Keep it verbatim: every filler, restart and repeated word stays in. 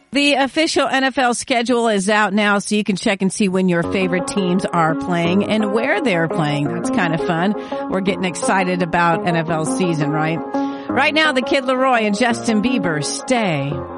The official N F L schedule is out now, so you can check and see when your favorite teams are playing and where they're playing. That's kind of fun. We're getting excited about N F L season, right? Right now, the Kid Laroi and Justin Bieber, Stay.